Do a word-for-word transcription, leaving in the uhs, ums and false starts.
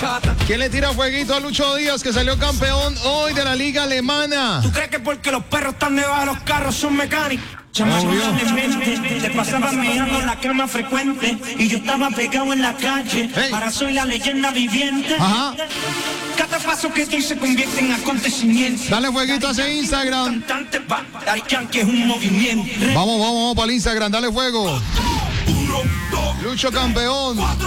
bachata. ¿Quién le tira fueguito a Lucho Díaz, que salió campeón hoy de la Liga Alemana? ¿Tú crees que porque los perros están debajo de los carros son mecánicos? Chamaco, te pasaba mirando la cama frecuente y yo estaba pegado en la calle. Hey. Ahora soy la leyenda viviente. Ajá. Cada paso que doy se convierte en acontecimiento. Dale fueguito a ese Instagram. Cantante va, Daddy Yankee es un movimiento. Vamos, vamos, vamos para el Instagram, dale fuego. Lucho campeón.